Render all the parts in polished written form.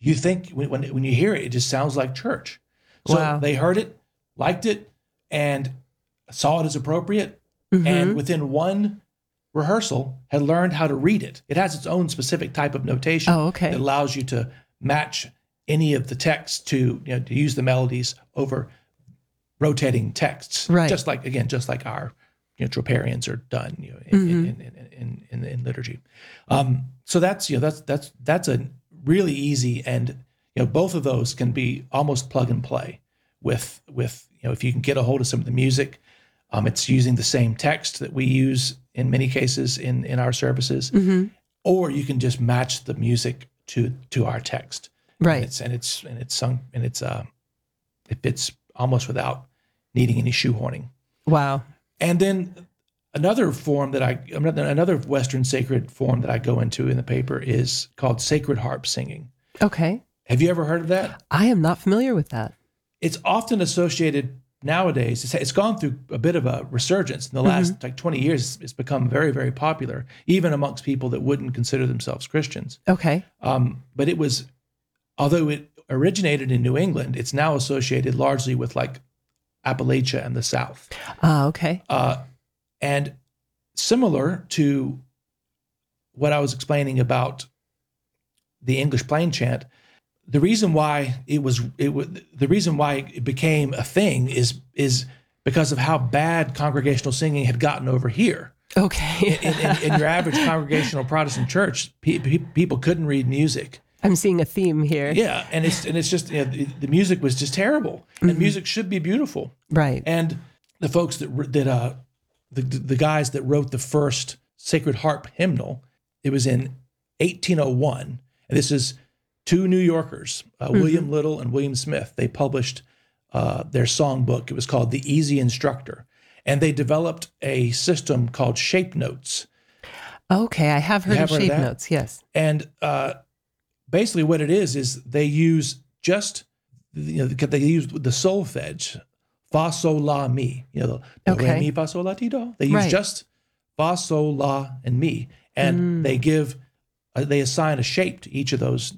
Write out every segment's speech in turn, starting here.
you think when you hear it, it just sounds like church. So Wow. they heard it, liked it, and saw it as appropriate. And within one rehearsal, had learned how to read it. It has its own specific type of notation that allows you to match any of the texts to use the melodies over rotating texts. Right. Just like our troparians are done in liturgy. So that's a really easy, and both of those can be almost plug and play with if you can get a hold of some of the music. It's using the same text that we use in many cases in our services, or you can just match the music to our text. Right. And it's sung, and it fits almost without needing any shoehorning. Wow. And then another Western sacred form that I go into in the paper is called sacred harp singing. Okay. Have you ever heard of that? I am not familiar with that. It's often associated nowadays. It's gone through a bit of a resurgence in the last 20 years. It's become very, very popular, even amongst people that wouldn't consider themselves Christians. Okay. But it was, although it originated in New England, it's now associated largely with like Appalachia and the South. Okay. And similar to what I was explaining about the English plain chant, the reason why it became a thing is because of how bad congregational singing had gotten over here. Okay. in your average congregational Protestant church, people couldn't read music. I'm seeing a theme here. Yeah, and it's just the music was just terrible, and music should be beautiful. Right. And the folks the guys that wrote the first sacred harp hymnal, it was in 1801, and this is two New Yorkers, William Little and William Smith. They published their songbook. It was called The Easy Instructor, and they developed a system called shape notes. Okay, I have heard of shape notes. Yes, and basically what it is they use just they use the solfege, fa sol la mi, do re mi fa sol la ti do. They use just fa sol la and mi, and they assign a shape to each of those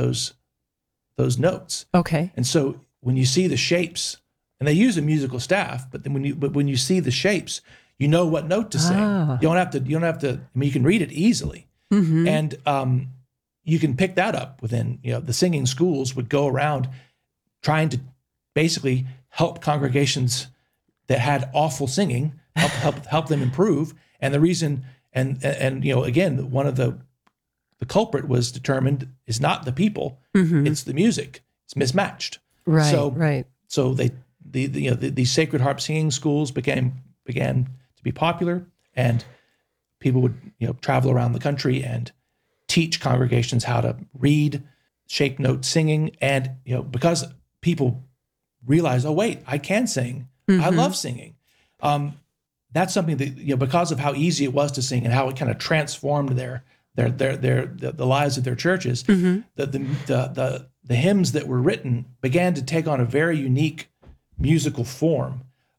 notes. Okay. And so when you see the shapes, and they use a musical staff, but then when you see the shapes, you know what note to sing. You don't have to. I mean, you can read it easily, and you can pick that up within. The singing schools would go around trying to basically help congregations that had awful singing, help them improve. And the reason, and again, one of the culprit was determined is not the people, it's the music. It's mismatched. Right. So these sacred harp singing schools began to be popular, and people would travel around the country and teach congregations how to read shape note singing. And because people realize, oh wait, I can sing. I love singing. That's something that because of how easy it was to sing and how it kind of transformed the lives of their churches, the hymns that were written began to take on a very unique musical form.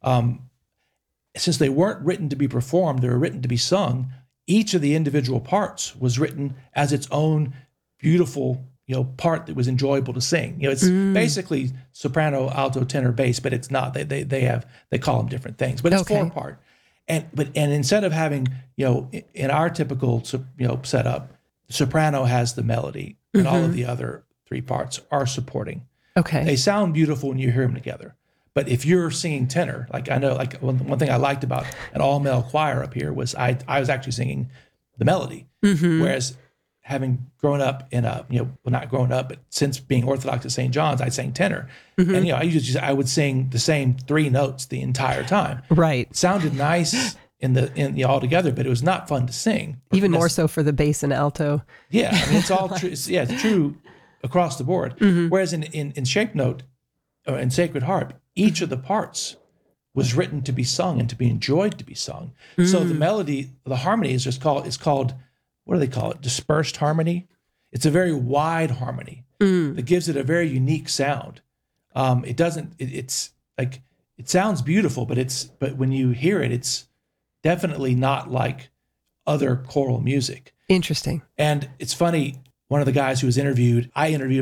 Since they weren't written to be performed, they were written to be sung. Each of the individual parts was written as its own beautiful, part that was enjoyable to sing. It's basically soprano, alto, tenor, bass, but it's not. They call them different things, but it's four part. And instead of having, in our typical, setup, soprano has the melody, and all of the other three parts are supporting. Okay. They sound beautiful when you hear them together. But if you're singing tenor, like I know, like one thing I liked about an all-male choir up here was I was actually singing the melody. Whereas having grown up in not grown up, but since being Orthodox at St. John's, I sang tenor. And, I would sing the same three notes the entire time. Right. It sounded nice all together, but it was not fun to sing. Even more so for the bass and alto. Yeah. I mean, it's all true. It's true across the board. Whereas in shape note or in sacred harp, each of the parts was written to be sung and to be enjoyed to be sung. So the melody, the harmony is called, what do they call it? Dispersed harmony. It's a very wide harmony that gives it a very unique sound. It sounds beautiful, but when you hear it, it's definitely not like other choral music. Interesting. And it's funny, one of the guys who was interviewed, I interviewed